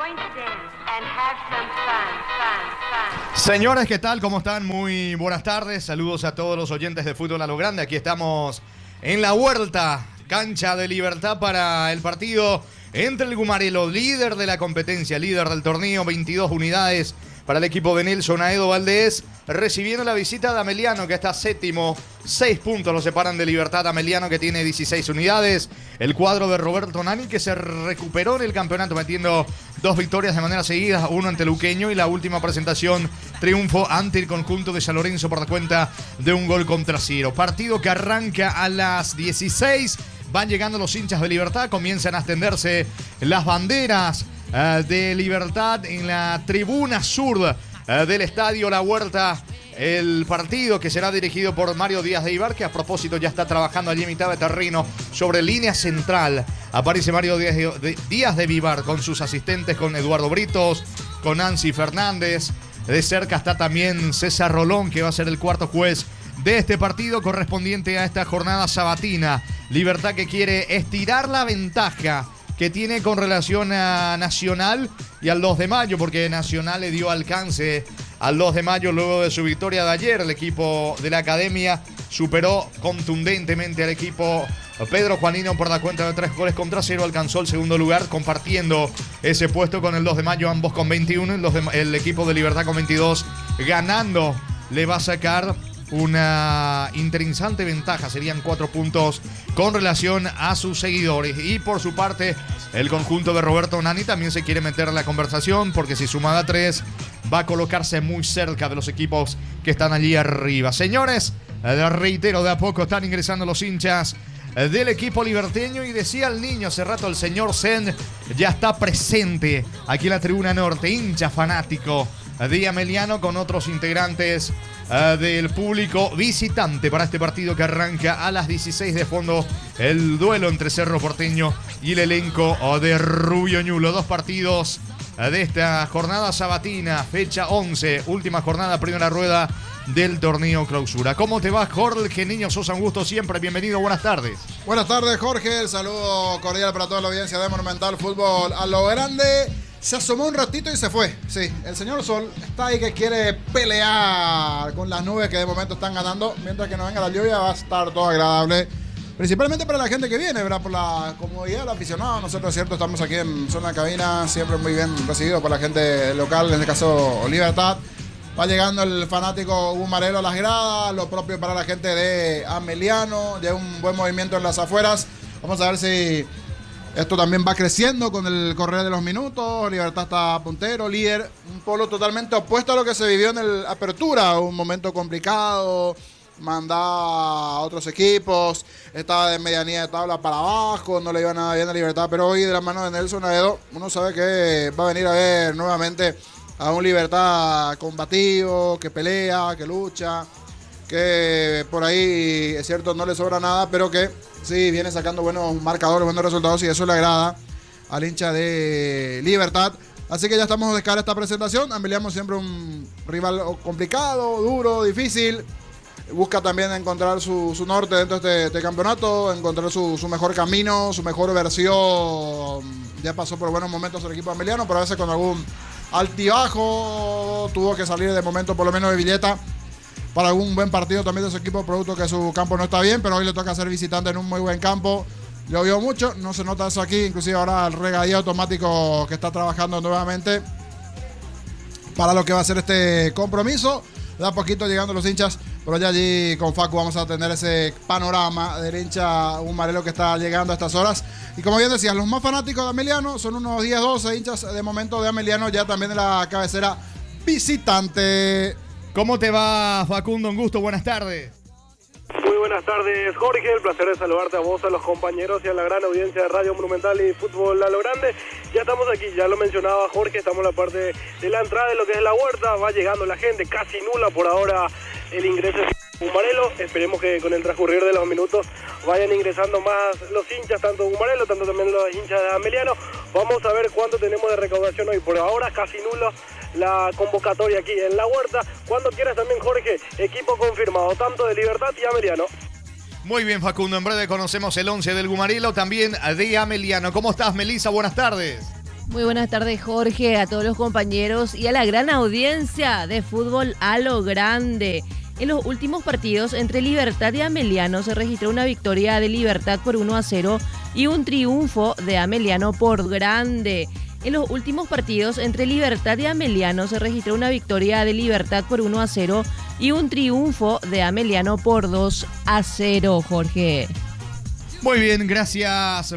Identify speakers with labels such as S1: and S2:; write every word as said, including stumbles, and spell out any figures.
S1: Señores, ¿qué tal? ¿Cómo están? Muy buenas tardes. Saludos a todos los oyentes de Fútbol a lo Grande. Aquí estamos en la Huerta, cancha de Libertad para el partido entre el Gumarelo, líder de la competencia, líder del torneo, veintidós unidades para el equipo de Nelson Aedo Valdés, recibiendo la visita de Ameliano, que está séptimo. Seis puntos lo separan de Libertad. Ameliano, que tiene dieciséis unidades. El cuadro de Roberto Nani, que se recuperó en el campeonato metiendo dos victorias de manera seguida, uno ante Luqueño y la última presentación, triunfo ante el conjunto de San Lorenzo por la cuenta de un gol contra cero. Partido que arranca a las dieciséis. Van llegando los hinchas de Libertad, comienzan a extenderse las banderas uh, de Libertad en la tribuna sur uh, del estadio La Huerta. El partido que será dirigido por Mario Díaz de Ibar, que a propósito ya está trabajando allí en mitad de terreno sobre línea central. Aparece Mario Díaz de, de, Díaz de Vivar con sus asistentes, con Eduardo Britos, con Nancy Fernández. De cerca está también César Rolón, que va a ser el cuarto juez de este partido correspondiente a esta jornada sabatina. Libertad que quiere estirar la ventaja que tiene con relación a Nacional y al dos de mayo, porque Nacional le dio alcance al dos de mayo luego de su victoria de ayer. El equipo de la Academia superó contundentemente al equipo Pedro Juanino por la cuenta de tres goles contra cero. Alcanzó el segundo lugar compartiendo ese puesto con el dos de mayo, ambos con veintiuno. El, de, el equipo de Libertad con veintidós, ganando, le va a sacar una interesante ventaja, serían cuatro puntos con relación a sus seguidores. Y por su parte, el conjunto de Roberto Nani también se quiere meter en la conversación, porque si sumada tres, va a colocarse muy cerca de los equipos que están allí arriba. Señores, reitero, de a poco están ingresando los hinchas del equipo liberteño, y decía el niño hace rato, el señor Zen ya está presente aquí en la tribuna norte, hincha fanático de Ameliano, con otros integrantes uh, del público visitante para este partido que arranca a las dieciséis. De fondo, el duelo entre Cerro Porteño y el elenco de Rubio Ñulo. Dos partidos uh, de esta jornada sabatina, fecha once, última jornada, primera rueda del torneo clausura. ¿Cómo te va, Jorge Niño Sosa? Un gusto siempre, bienvenido, buenas tardes.
S2: Buenas tardes, Jorge, el saludo cordial para toda la audiencia de Monumental Fútbol a lo Grande. Se asomó un ratito y se fue. Sí, el señor Sol está ahí, que quiere pelear con las nubes que de momento están ganando. Mientras que no venga la lluvia, va a estar todo agradable. Principalmente para la gente que viene, ¿verdad? Por la comodidad del aficionado. Nosotros, es cierto, estamos aquí en zona de cabina, siempre muy bien recibidos por la gente local, en este caso Libertad. Va llegando el fanático Gumarelo a las gradas, lo propio para la gente de Ameliano. Ya un buen movimiento en las afueras. Vamos a ver si esto también va creciendo con el correr de los minutos. Libertad está puntero, líder. Un polo totalmente opuesto a lo que se vivió en el Apertura. Un momento complicado. Mandaba a otros equipos. Estaba de medianía de tabla para abajo. No le iba nada bien a Libertad. Pero hoy, de la mano de Nelson Aedo, uno sabe que va a venir a ver nuevamente a un Libertad combativo, que pelea, que lucha, que por ahí, es cierto, no le sobra nada, pero que sí viene sacando buenos marcadores, buenos resultados, y eso le agrada al hincha de Libertad. Así que ya estamos de cara a esta presentación. Ameliano siempre un rival complicado, duro, difícil. Busca también encontrar su, su norte dentro de este, este campeonato, encontrar su, su mejor camino, su mejor versión. Ya pasó por buenos momentos el equipo ameliano, pero a veces con algún altibajo. Tuvo que salir de momento, por lo menos, de Villeta para algún buen partido también de su equipo, producto que su campo no está bien, pero hoy le toca ser visitante en un muy buen campo. Llovió mucho, no se nota eso aquí, inclusive ahora el regadío automático que está trabajando nuevamente para lo que va a ser este compromiso. Da poquito llegando los hinchas, pero ya allí con Facu vamos a tener ese panorama del hincha Gumarelo que está llegando a estas horas. Y como bien decías, los más fanáticos de Ameliano son unos diez doce hinchas de momento de Ameliano, ya también de la cabecera visitante.
S1: ¿Cómo te va, Facundo? Un gusto, buenas tardes.
S3: Muy buenas tardes, Jorge. El placer de saludarte a vos, a los compañeros y a la gran audiencia de Radio Monumental y Fútbol a lo Grande. Ya estamos aquí, ya lo mencionaba Jorge, estamos en la parte de la entrada de lo que es la huerta. Va llegando la gente, casi nula por ahora el ingreso de Gumarelo. Esperemos que con el transcurrir de los minutos vayan ingresando más los hinchas, tanto de Gumarelo, tanto también los hinchas de Ameliano. Vamos a ver cuánto tenemos de recaudación hoy. Por ahora casi nulo la convocatoria aquí en la huerta. Cuando quieras también, Jorge, equipo confirmado, tanto de Libertad y Ameliano.
S1: Muy bien, Facundo, en breve conocemos el once del Gumarelo, también de Ameliano. ¿Cómo estás, Melissa? Buenas tardes.
S4: Muy buenas tardes, Jorge, a todos los compañeros y a la gran audiencia de fútbol a lo grande. En los últimos partidos entre Libertad y Ameliano se registró una victoria de Libertad por uno a cero y un triunfo de Ameliano por grande. En los últimos partidos entre Libertad y Ameliano se registró una victoria de Libertad por uno a cero y un triunfo de Ameliano por dos a cero, Jorge.
S1: Muy bien, gracias.